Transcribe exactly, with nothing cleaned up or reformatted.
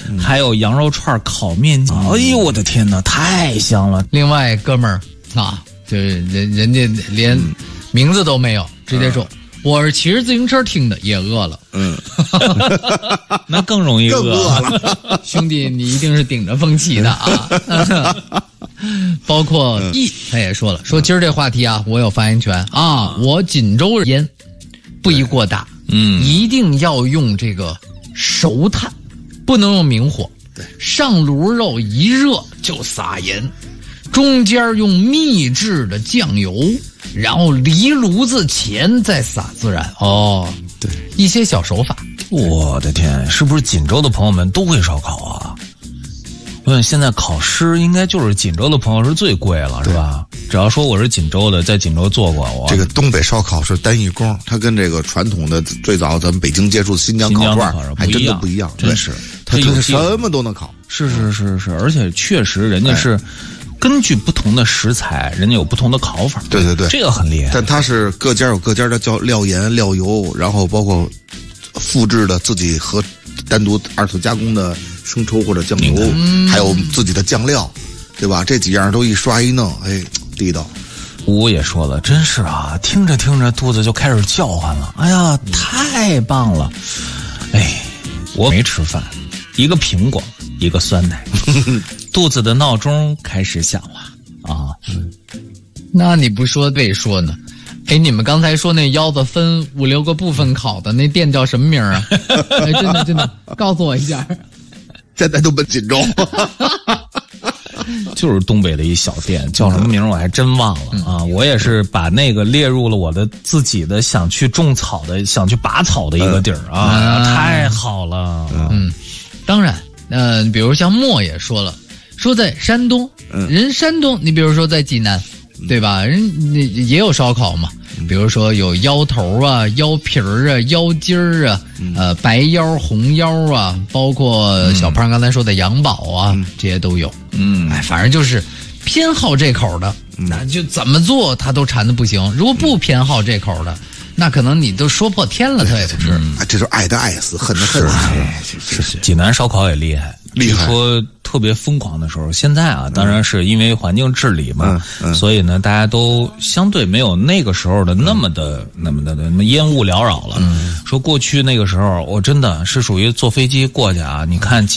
嗯、还有羊肉串、烤面筋。嗯、哎呦，我的天哪，太香了！ 另外，哥们儿啊，就是人人家连名字都没有，直接说。嗯我是骑着自行车听的，也饿了。 嗯， 那更容易饿， 更饿了。 兄弟，你一定是顶着风骑的啊！包括一，他也说了，说今儿这话题啊，我有发言权啊。我锦州人不宜过大，嗯，一定要用这个熟炭，不能用明火。 对， 上炉肉一热就撒盐，中间用秘制的酱油。然后离炉子前再撒孜然哦， 对， 一些小手法。 我的天，是不是锦州的朋友们都会烧烤啊？因为现在烤师应该就是锦州的朋友是最贵了，是吧？只要说我是锦州的，在锦州做过，我这个东北烧烤是单一工，它跟这个传统的最早咱们北京接触新疆烤串还真的不一样， 真是它它什么都能烤， 是是是是，而且确实人家是。哎根据不同的食材，人家有不同的烤法。 对对对， 这个很厉害。 但它是各家有各家的叫料盐、料油，然后包括复制的自己和单独二次加工的生抽或者酱油，嗯、还有自己的酱料，对吧？这几样都一刷一弄，哎，地道。 我也说了，真是啊，听着听着肚子就开始叫唤了。哎呀，太棒了！哎，我没吃饭，一个苹果，一个酸奶。肚子的闹钟开始响了啊！ 那你不说背说呢？哎，你们刚才说那腰子分五六个部分烤的那店叫什么名啊？哎，真的真的，告诉我一下。 现在都奔锦州， 就是东北的一小店，叫什么名我还真忘了啊！我也是把那个列入了我的自己的想去种草的、想去拔草的一个地儿啊！ 嗯、 太好了， 嗯，当然，呃，比如像莫也说了。说在山东，人山东，你比如说在济南，对吧？人也有烧烤嘛，比如说有腰头啊、腰皮儿啊、腰筋儿啊，呃，白腰、红腰啊，包括小胖刚才说的羊宝啊，这些都有。嗯，哎，反正就是偏好这口的，那就怎么做他都馋的不行。如果不偏好这口的，那可能你都说破天了，他也不吃。 嗯、这就爱的爱死，恨的恨死。是是，济南烧烤也厉害。 厉害， 说特别疯狂的时候，现在啊，当然是因为环境治理嘛， 嗯嗯、 所以呢，大家都相对没有那个时候的那么的、嗯、那么的那么烟雾缭绕了。嗯、说过去那个时候，我真的是属于坐飞机过去啊，你看。